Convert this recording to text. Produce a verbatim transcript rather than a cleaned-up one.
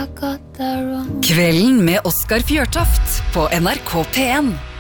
I got that wrong. Kvelden med Oscar Fjørtoft på N R K P en.